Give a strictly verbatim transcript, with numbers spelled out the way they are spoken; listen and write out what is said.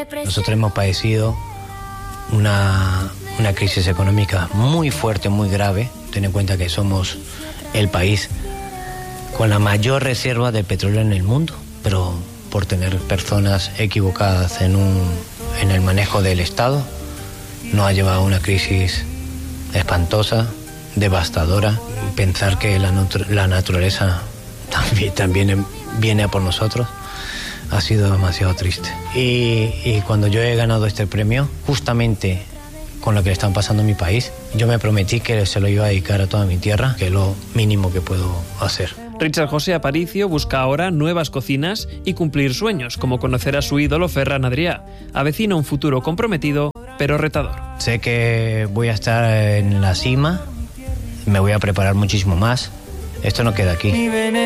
Nosotros hemos padecido una, una crisis económica muy fuerte, muy grave. Ten en cuenta que somos el país con la mayor reserva de petróleo en el mundo, pero por tener personas equivocadas en, un, en el manejo del Estado, nos ha llevado a una crisis espantosa, devastadora. Pensar que la, natu- la naturaleza también, también viene a por nosotros ha sido demasiado triste. Y, y cuando yo he ganado este premio, justamente con lo que le están pasando a mi país, yo me prometí que se lo iba a dedicar a toda mi tierra, que es lo mínimo que puedo hacer. Richard José Aparicio busca ahora nuevas cocinas y cumplir sueños, como conocer a su ídolo Ferran Adrià. Avecina un futuro comprometido, pero retador. Sé que voy a estar en la cima, me voy a preparar muchísimo más. Esto no queda aquí.